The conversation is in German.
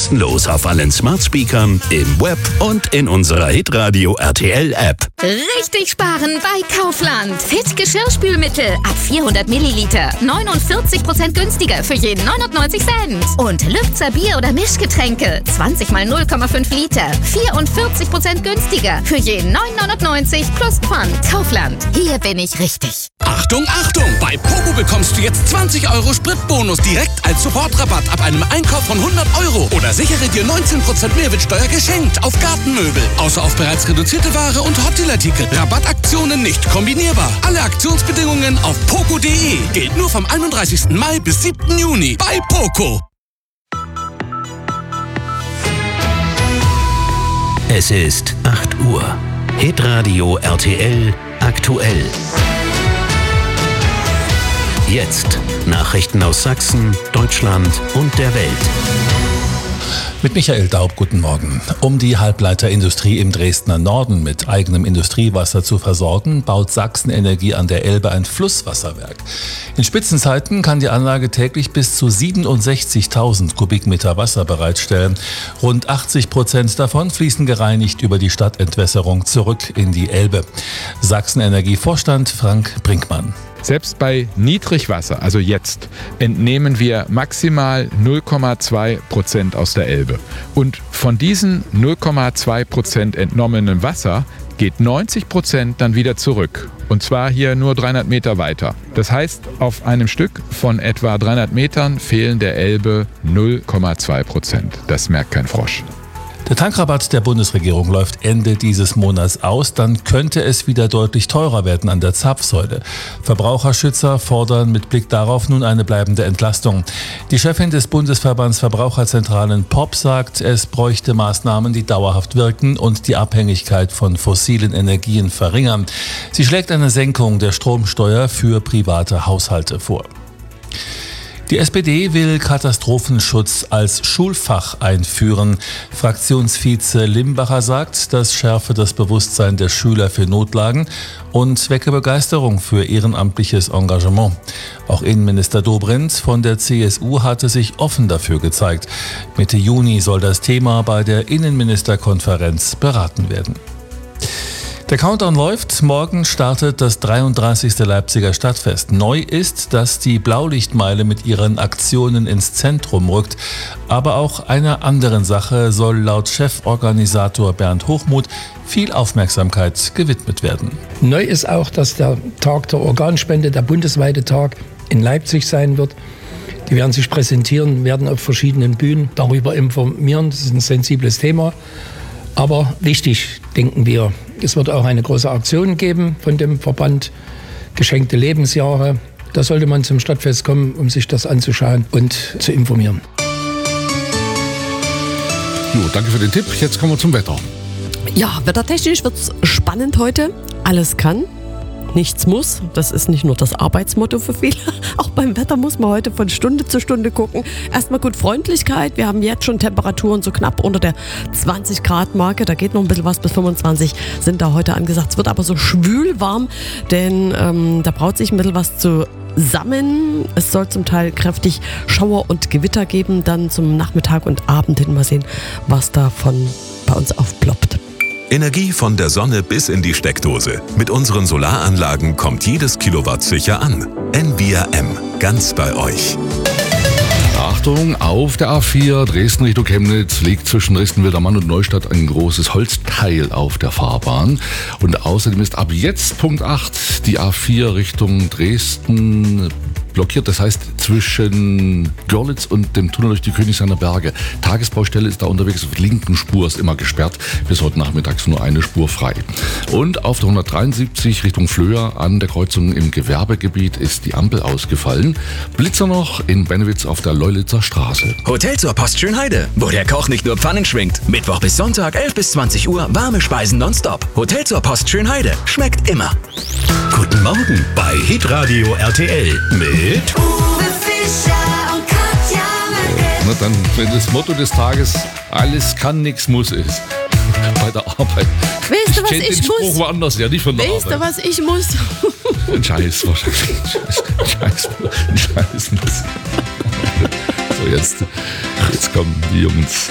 kostenlos auf allen Smart Speakern, im Web und in unserer Hitradio RTL App. Richtig sparen bei Kaufland. Fit Geschirrspülmittel ab 400 Milliliter. 49% günstiger für jeden 99 Cent. Und Lübzer Bier- oder Mischgetränke. 20 mal 0,5 Liter. 44% günstiger für jeden 9,99 plus Pfand. Kaufland. Hier bin ich richtig. Achtung, Achtung! Bei Poco bekommst du jetzt 20 € Spritbonus direkt als Supportrabatt ab einem Einkauf von 100 € oder sichere dir 19% Mehrwertsteuer geschenkt auf Gartenmöbel. Außer auf bereits reduzierte Ware und Hottelartikel. Rabattaktionen nicht kombinierbar. Alle Aktionsbedingungen auf poco.de. Gilt nur vom 31. Mai bis 7. Juni bei Poco. Es ist 8 Uhr. Hitradio RTL aktuell. Jetzt Nachrichten aus Sachsen, Deutschland und der Welt. Mit Michael Daub, guten Morgen. Um die Halbleiterindustrie im Dresdner Norden mit eigenem Industriewasser zu versorgen, baut Sachsen Energie an der Elbe ein Flusswasserwerk. In Spitzenzeiten kann die Anlage täglich bis zu 67.000 Kubikmeter Wasser bereitstellen. Rund 80% davon fließen gereinigt über die Stadtentwässerung zurück in die Elbe. Sachsen Energievorstand Frank Brinkmann. Selbst bei Niedrigwasser, also jetzt, entnehmen wir maximal 0,2% aus der Elbe. Und von diesen 0,2% entnommenen Wasser geht 90% dann wieder zurück. Und zwar hier nur 300 Meter weiter. Das heißt, auf einem Stück von etwa 300 Metern fehlen der Elbe 0,2%. Das merkt kein Frosch. Der Tankrabatt der Bundesregierung läuft Ende dieses Monats aus. Dann könnte es wieder deutlich teurer werden an der Zapfsäule. Verbraucherschützer fordern mit Blick darauf nun eine bleibende Entlastung. Die Chefin des Bundesverbands Verbraucherzentralen POP sagt, es bräuchte Maßnahmen, die dauerhaft wirken und die Abhängigkeit von fossilen Energien verringern. Sie schlägt eine Senkung der Stromsteuer für private Haushalte vor. Die SPD will Katastrophenschutz als Schulfach einführen. Fraktionsvize Limbacher sagt, das schärfe das Bewusstsein der Schüler für Notlagen und wecke Begeisterung für ehrenamtliches Engagement. Auch Innenminister Dobrindt von der CSU hatte sich offen dafür gezeigt. Mitte Juni soll das Thema bei der Innenministerkonferenz beraten werden. Der Countdown läuft. Morgen startet das 33. Leipziger Stadtfest. Neu ist, dass die Blaulichtmeile mit ihren Aktionen ins Zentrum rückt. Aber auch einer anderen Sache soll laut Cheforganisator Bernd Hochmuth viel Aufmerksamkeit gewidmet werden. Neu ist auch, dass der Tag der Organspende, der bundesweite Tag, in Leipzig sein wird. Die werden sich präsentieren, werden auf verschiedenen Bühnen darüber informieren. Das ist ein sensibles Thema. Aber wichtig, denken wir, es wird auch eine große Aktion geben von dem Verband Geschenkte Lebensjahre. Da sollte man zum Stadtfest kommen, um sich das anzuschauen und zu informieren. Jo, danke für den Tipp. Jetzt kommen wir zum Wetter. Ja, wettertechnisch wird es spannend heute. Alles kann, nichts muss. Das ist nicht nur das Arbeitsmotto für viele. Auch beim Wetter muss man heute von Stunde zu Stunde gucken. Erstmal gut Freundlichkeit. Wir haben jetzt schon Temperaturen so knapp unter der 20-Grad-Marke. Da geht noch ein bisschen was, bis 25 sind da heute angesagt. Es wird aber so schwül warm, denn da braut sich ein bisschen was zusammen. Es soll zum Teil kräftig Schauer und Gewitter geben. Dann zum Nachmittag und Abend hin mal sehen, was davon bei uns aufploppt. Energie von der Sonne bis in die Steckdose. Mit unseren Solaranlagen kommt jedes Kilowatt sicher an. NVRM, ganz bei euch. Achtung, auf der A4 Dresden Richtung Chemnitz liegt zwischen Dresden-Wildermann und Neustadt ein großes Holzteil auf der Fahrbahn. Und außerdem ist ab jetzt Punkt 8 die A4 Richtung Dresden blockiert. Das heißt, zwischen Görlitz und dem Tunnel durch die Königshainer Berge. Tagesbaustelle ist da unterwegs. Auf der linken Spur ist immer gesperrt. Bis heute nachmittags nur eine Spur frei. Und auf der 173 Richtung Flöa an der Kreuzung im Gewerbegebiet ist die Ampel ausgefallen. Blitzer noch in Bennewitz auf der Leulitzer Straße. Hotel zur Post Schönheide, wo der Koch nicht nur Pfannen schwingt. Mittwoch bis Sonntag 11 bis 20 Uhr warme Speisen nonstop. Hotel zur Post Schönheide. Schmeckt immer. Guten Morgen bei Hitradio RTL mit Uwe Fischer und Katja Merkel. Na dann, wenn das Motto des Tages alles kann, nichts muss ist. Bei der Arbeit. Weißt du, was Steht ich den Spruch muss? woanders, ja, nicht von der Weißt du, Arbeit. was ich muss? Ein Scheiß wahrscheinlich. Ein Scheiß muss. So, jetzt kommen die Jungs.